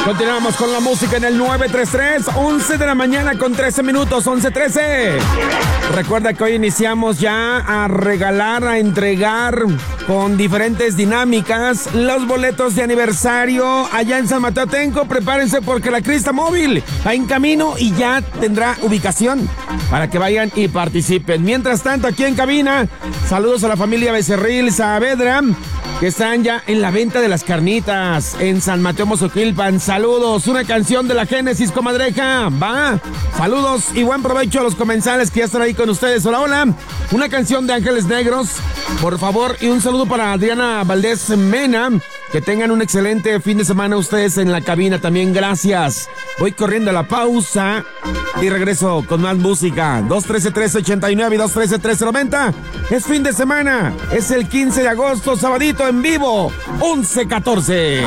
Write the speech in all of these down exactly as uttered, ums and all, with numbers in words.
Continuamos con la música en el nueve tres tres, once de la mañana con trece minutos, once trece. Recuerda que hoy iniciamos ya a regalar, a entregar con diferentes dinámicas los boletos de aniversario allá en San Mateo Atenco. Prepárense porque la Crista Móvil va en camino y ya tendrá ubicación para que vayan y participen. Mientras tanto, aquí en cabina, saludos a la familia Becerril Saavedra, que están ya en la venta de las carnitas en San Mateo Mozoquilpan. Saludos, una canción de la Génesis, comadreja, va. Saludos y buen provecho a los comensales que ya están ahí con ustedes. Hola, hola. Una canción de Ángeles Negros, por favor, y un saludo para Adriana Valdés Mena. Que tengan un excelente fin de semana ustedes en la cabina también, gracias. Voy corriendo a la pausa y regreso con más música. dos trece, trece ochenta y nueve y dos trece, trece noventa. Es fin de semana, es el quince de agosto, sabadito en vivo, once catorce.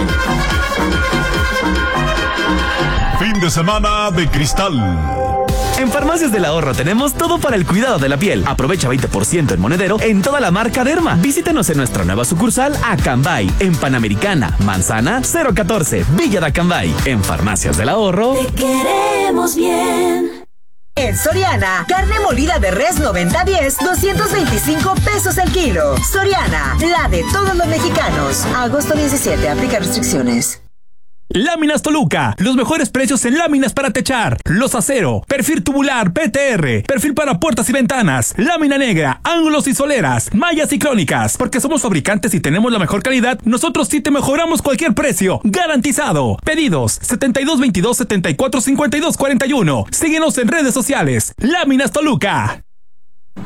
Fin de semana de Cristal. En Farmacias del Ahorro tenemos todo para el cuidado de la piel. Aprovecha veinte por ciento en monedero en toda la marca Derma. Visítanos en nuestra nueva sucursal Acambay, en Panamericana, Manzana cero catorce, Villa de Acambay. En Farmacias del Ahorro te queremos bien. En Soriana, carne molida de res noventa diez, doscientos veinticinco pesos el kilo. Soriana, la de todos los mexicanos. Agosto diecisiete, aplica restricciones. Láminas Toluca, los mejores precios en láminas para techar, los acero, perfil tubular P T R, perfil para puertas y ventanas, lámina negra, ángulos y soleras, mallas y crónicas. Porque somos fabricantes y tenemos la mejor calidad, nosotros sí te mejoramos cualquier precio, garantizado. Pedidos setenta y dos veintidós, setenta y cuatro cincuenta y dos cuarenta y uno. Síguenos en redes sociales. Láminas Toluca.